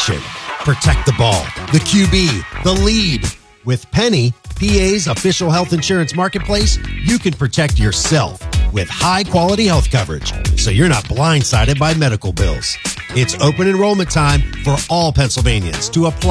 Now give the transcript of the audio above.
protection. Protect the ball, the QB, the lead. With Penny, PA's official health insurance marketplace, you can protect yourself with high-quality health coverage, so you're not blindsided by medical bills. It's open enrollment time for all Pennsylvanians to apply.